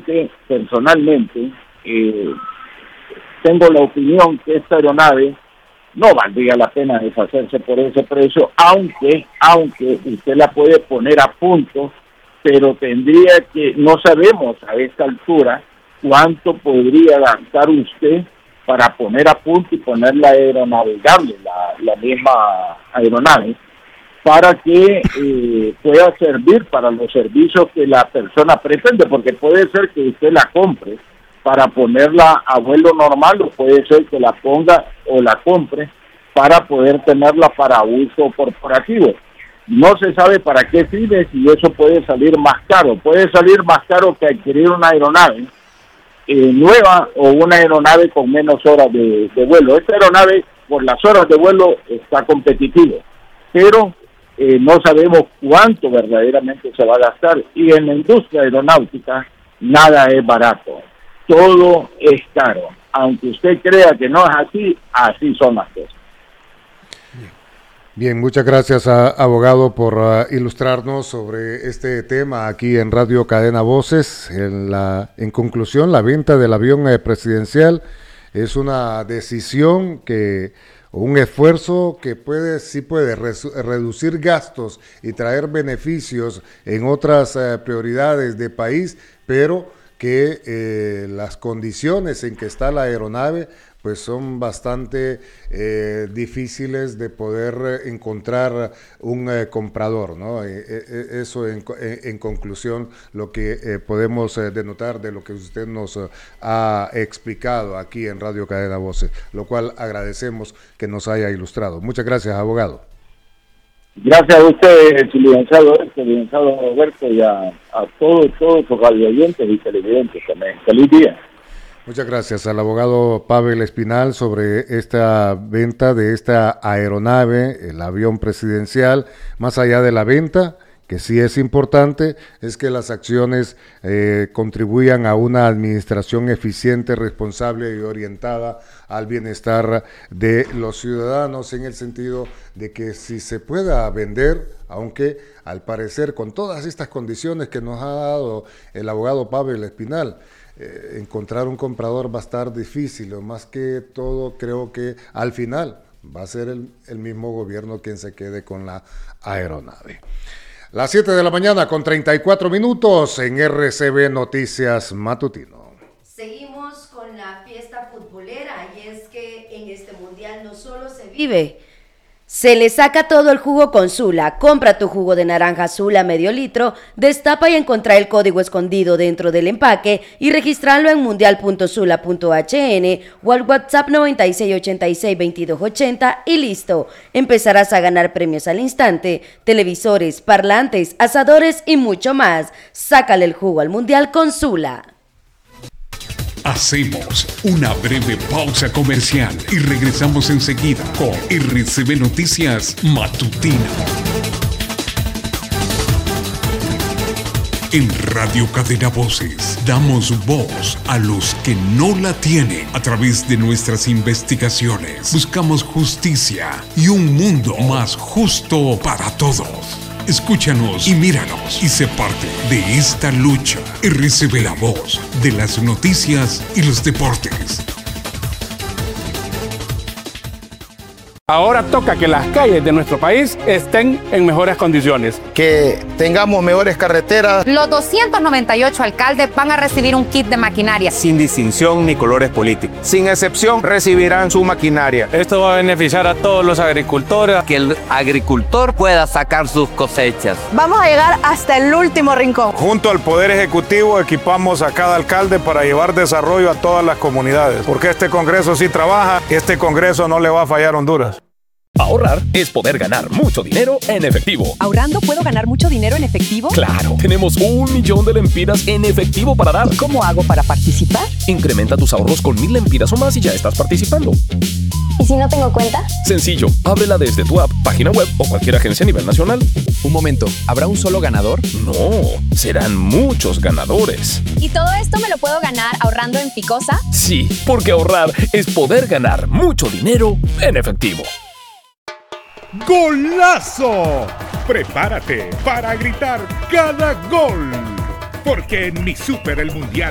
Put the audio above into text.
personalmente, tengo la opinión que esta aeronave no valdría la pena deshacerse por ese precio, aunque usted la puede poner a punto, pero tendría que, no sabemos a esta altura cuánto podría gastar usted para poner a punto y ponerla aeronavegable, la misma aeronave, para que pueda servir para los servicios que la persona pretende, porque puede ser que usted la compre para ponerla a vuelo normal, o puede ser que la ponga o la compre para poder tenerla para uso corporativo. No se sabe para qué sirve, y eso puede salir más caro. Puede salir más caro que adquirir una aeronave nueva o una aeronave con menos horas de vuelo. Esta aeronave, por las horas de vuelo, está competitiva, pero no sabemos cuánto verdaderamente se va a gastar. Y en la industria aeronáutica nada es barato, todo es caro. Aunque usted crea que no es así, así son las cosas. Bien, muchas gracias, abogado, por ilustrarnos sobre este tema aquí en Radio Cadena Voces. En conclusión, la venta del avión presidencial es una decisión un esfuerzo que sí puede reducir gastos y traer beneficios en otras prioridades de país, pero que las condiciones en que está la aeronave pues son bastante difíciles de poder encontrar un comprador, ¿no? Eso en conclusión lo que podemos denotar de lo que usted nos ha explicado aquí en Radio Cadena Voces, lo cual agradecemos que nos haya ilustrado. Muchas gracias, abogado. Gracias a usted, licenciado Roberto, y a todos sus radioyentes y televidentes también. Feliz día. Muchas gracias al abogado Pavel Espinal sobre esta venta de esta aeronave, el avión presidencial. Más allá de la venta, que sí es importante, es que las acciones contribuyan a una administración eficiente, responsable y orientada al bienestar de los ciudadanos, en el sentido de que si se pueda vender, aunque al parecer con todas estas condiciones que nos ha dado el abogado Pavel Espinal, encontrar un comprador va a estar difícil, o más que todo creo que al final va a ser el mismo gobierno quien se quede con la aeronave. Las 7 de la mañana con 34 minutos en RCB Noticias Matutino. Seguimos con la fiesta futbolera, y es que en este mundial no solo se vive, se le saca todo el jugo con Sula. Compra tu jugo de naranja Sula medio litro, destapa y encontrá el código escondido dentro del empaque y registralo en mundial.sula.hn o al WhatsApp 96862280 y listo. Empezarás a ganar premios al instante, televisores, parlantes, asadores y mucho más. Sácale el jugo al mundial con Sula. Hacemos una breve pausa comercial y regresamos enseguida con RCB Noticias Matutino. En Radio Cadena Voces damos voz a los que no la tienen. A través de nuestras investigaciones buscamos justicia y un mundo más justo para todos. Escúchanos y míranos y sé parte de esta lucha. RCB, la voz de las noticias y los deportes. Ahora toca que las calles de nuestro país estén en mejores condiciones. Que tengamos mejores carreteras. Los 298 alcaldes van a recibir un kit de maquinaria. Sin distinción ni colores políticos. Sin excepción, recibirán su maquinaria. Esto va a beneficiar a todos los agricultores. Que el agricultor pueda sacar sus cosechas. Vamos a llegar hasta el último rincón. Junto al Poder Ejecutivo equipamos a cada alcalde para llevar desarrollo a todas las comunidades. Porque este Congreso sí trabaja y este Congreso no le va a fallar a Honduras. Ahorrar es poder ganar mucho dinero en efectivo. ¿Ahorrando puedo ganar mucho dinero en efectivo? Claro, tenemos 1 millón de lempiras en efectivo para dar. ¿Cómo hago para participar? Incrementa tus ahorros con 1000 lempiras o más y ya estás participando. ¿Y si no tengo cuenta? Sencillo, ábrela desde tu app, página web o cualquier agencia a nivel nacional. Un momento, ¿habrá un solo ganador? No, serán muchos ganadores. ¿Y todo esto me lo puedo ganar ahorrando en Ficosa? Sí, porque ahorrar es poder ganar mucho dinero en efectivo. ¡Golazo! Prepárate para gritar cada gol, porque en Mi Súper el Mundial